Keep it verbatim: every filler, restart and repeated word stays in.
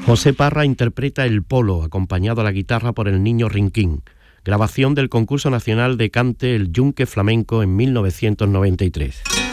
José Parra interpreta El Polo, acompañado a la guitarra por el Niño Rinquín. Grabación del concurso nacional de cante El Yunque Flamenco en mil novecientos noventa y tres.